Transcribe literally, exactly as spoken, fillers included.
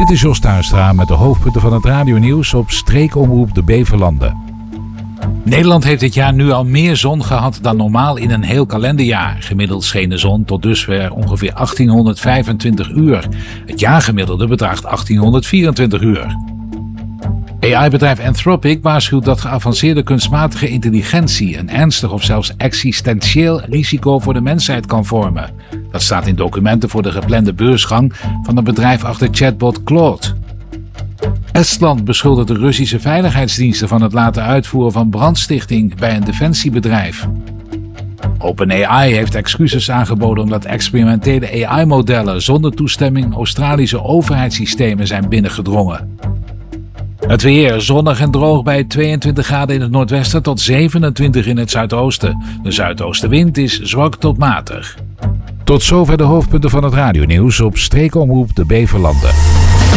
Dit is Jos Tuinstra met de hoofdpunten van het radionieuws op streekomroep de Beverlanden. Nederland heeft dit jaar nu al meer zon gehad dan normaal in een heel kalenderjaar. Gemiddeld scheen de zon tot dusver ongeveer achttienhonderdvijfentwintig uur. Het jaargemiddelde bedraagt achttienhonderdvierentwintig uur. A I-bedrijf Anthropic waarschuwt dat geavanceerde kunstmatige intelligentie een ernstig of zelfs existentieel risico voor de mensheid kan vormen. Dat staat in documenten voor de geplande beursgang van het bedrijf achter chatbot Claude. Estland beschuldigt de Russische veiligheidsdiensten van het laten uitvoeren van brandstichting bij een defensiebedrijf. OpenAI heeft excuses aangeboden omdat experimentele A I-modellen zonder toestemming Australische overheidssystemen zijn binnengedrongen. Het weer zonnig en droog bij tweeëntwintig graden in het noordwesten tot zevenentwintig in het zuidoosten. De zuidoostenwind is zwak tot matig. Tot zover de hoofdpunten van het radionieuws op streekomroep de Beverlanden.